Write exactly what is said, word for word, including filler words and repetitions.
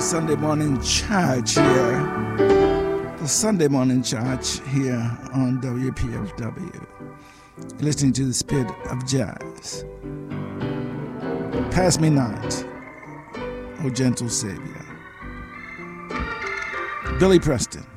Sunday morning charge here. The Sunday morning charge here on W P F W. Listening to the spirit of jazz. Pass me not, O gentle Savior. Billy Preston.